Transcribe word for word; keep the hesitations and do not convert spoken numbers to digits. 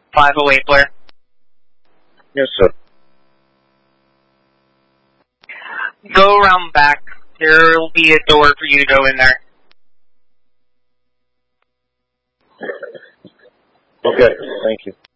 five oh eight, Blair. Yes, sir. Go around back. There will be a door for you to go in there. Okay, thank you.